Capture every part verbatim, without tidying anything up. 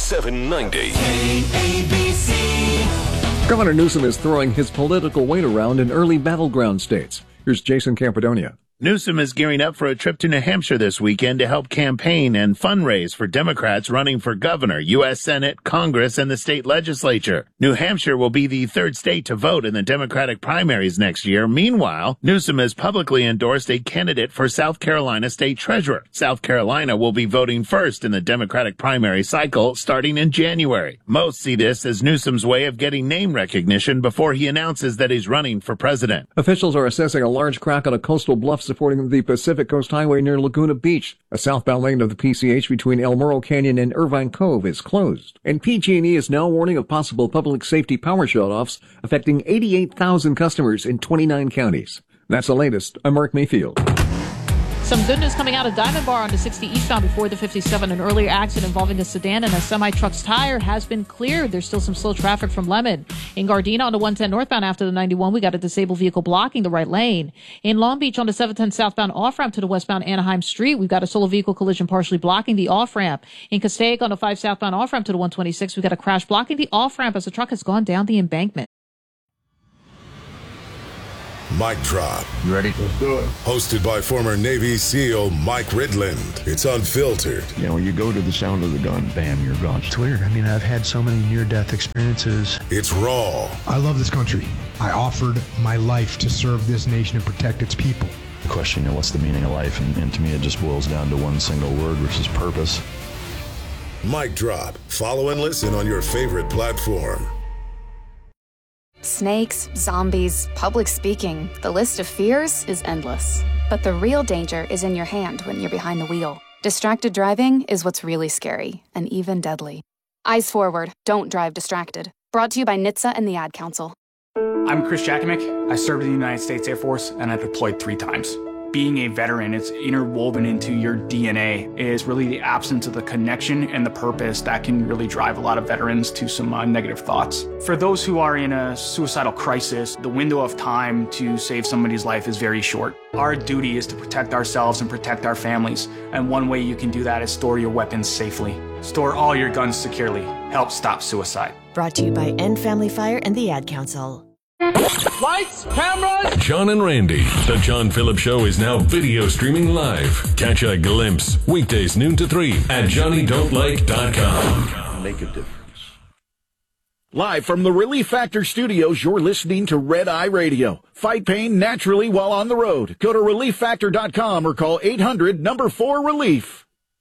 seven ninety. K A B C. Governor Newsom is throwing his political weight around in early battleground states. Here's Jason Campidonia. Newsom is gearing up for a trip to New Hampshire this weekend to help campaign and fundraise for Democrats running for governor, U S Senate, Congress, and the state legislature. New Hampshire will be the third state to vote in the Democratic primaries next year. Meanwhile, Newsom has publicly endorsed a candidate for South Carolina state treasurer. South Carolina will be voting first in the Democratic primary cycle starting in January. Most see this as Newsom's way of getting name recognition before he announces that he's running for president. Officials are assessing a large crack on a coastal bluff supporting the Pacific Coast Highway near Laguna Beach. A southbound lane of the P C H between El Morro Canyon and Irvine Cove is closed. And P G and E is now warning of possible public safety power shutoffs affecting eighty-eight thousand customers in twenty-nine counties. That's the latest. I'm Mark Mayfield. Some good news coming out of Diamond Bar on the sixty eastbound before the fifty-seven. An earlier accident involving a sedan and a semi-truck's tire has been cleared. There's still some slow traffic from Lemon. In Gardena on the one ten northbound after the ninety-one, we got a disabled vehicle blocking the right lane. In Long Beach on the seven ten southbound off-ramp to the westbound Anaheim Street, we've got a solo vehicle collision partially blocking the off-ramp. In Castaic on the five southbound off-ramp to the one twenty-six, we've got a crash blocking the off-ramp as the truck has gone down the embankment. Mic Drop. You ready? Let's do it. Hosted by former Navy SEAL Mike Ridland. It's unfiltered. You know, when you go to the sound of the gun, bam, you're gone. It's weird. I mean, I've had so many near-death experiences. It's raw. I love this country. I offered my life to serve this nation and protect its people. The question, you know, what's the meaning of life? And, and to me, it just boils down to one single word, which is purpose. Mic Drop. Follow and listen on your favorite platform. Snakes, zombies, public speaking, the list of fears is endless. But the real danger is in your hand when you're behind the wheel. Distracted driving is what's really scary, and even deadly. Eyes forward, don't drive distracted. Brought to you by N H T S A and the Ad Council. I'm Chris Jakimick. I served in the United States Air Force, and I deployed three times. Being a veteran, it's interwoven into your D N A, is really the absence of the connection and the purpose that can really drive a lot of veterans to some uh, negative thoughts. For those who are in a suicidal crisis, the window of time to save somebody's life is very short. Our duty is to protect ourselves and protect our families, and one way you can do that is store your weapons safely. Store all your guns securely. Help stop suicide. Brought to you by End Family Fire and the Ad Council. Lights, cameras. John and Randy. The John Phillips Show is now video streaming live. Catch a glimpse weekdays noon to three at johnny don't like dot com. Make a difference. Live from the Relief Factor studios, you're listening to Red Eye Radio. Fight pain naturally while on the road. Go to relief factor dot com or call eight hundred number four relief.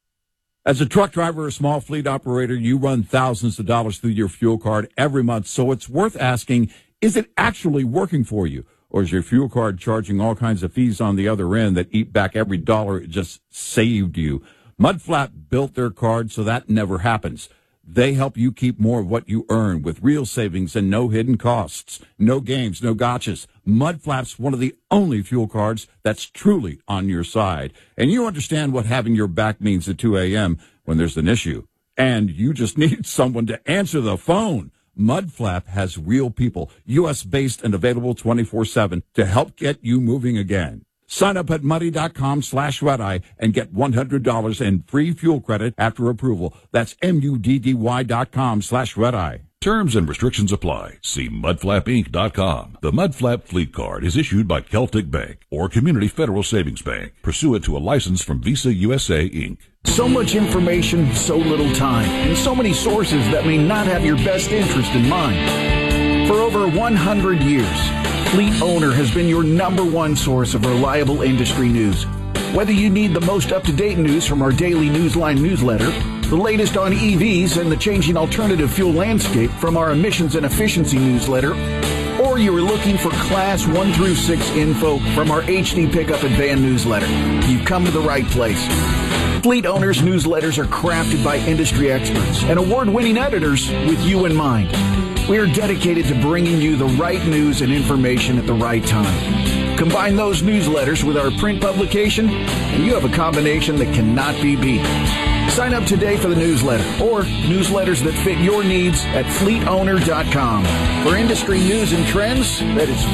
As a truck driver or small fleet operator, you run thousands of dollars through your fuel card every month, so it's worth asking, is it actually working for you? Or is your fuel card charging all kinds of fees on the other end that eat back every dollar it just saved you? Mudflap built their card so that never happens. They help you keep more of what you earn with real savings and no hidden costs. No games, no gotchas. Mudflap's one of the only fuel cards that's truly on your side. And you understand what having your back means at two a.m. when there's an issue. And you just need someone to answer the phone. Mudflap has real people, U S-based and available twenty-four seven to help get you moving again. Sign up at muddy.com slash redeye and get one hundred dollars in free fuel credit after approval. That's M-U-D-D-Y dot com slash redeye. Terms and restrictions apply. See mudflap inc dot com. The Mudflap Fleet Card is issued by Celtic Bank or Community Federal Savings Bank, pursuant to a license from Visa U S A, Incorporated. So much information, so little time, and so many sources that may not have your best interest in mind. For over one hundred years, Fleet Owner has been your number one source of reliable industry news. Whether you need the most up-to-date news from our daily Newsline newsletter, the latest on E Vs and the changing alternative fuel landscape from our emissions and efficiency newsletter, or you are looking for Class one through six info from our H D Pickup and Van newsletter, you've come to the right place. Fleet Owners newsletters are crafted by industry experts and award-winning editors with you in mind. We are dedicated to bringing you the right news and information at the right time. Combine those newsletters with our print publication, and you have a combination that cannot be beat. Sign up today for the newsletter or newsletters that fit your needs at fleet owner dot com. For industry news and trends that is